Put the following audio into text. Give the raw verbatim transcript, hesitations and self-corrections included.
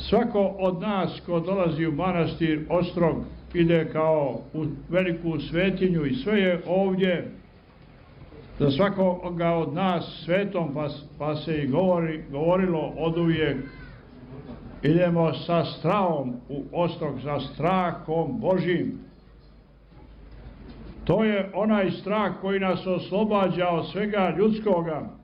Svako od nas ko dolazi u manastir Ostrog ide kao u veliku svetinju i sve je ovdje za svakoga od nas svetom, pa, pa se i govori, govorilo oduvijek idemo sa strahom u Ostrog, sa strahom Božim. To je onaj strah koji nas oslobađa od svega ljudskoga.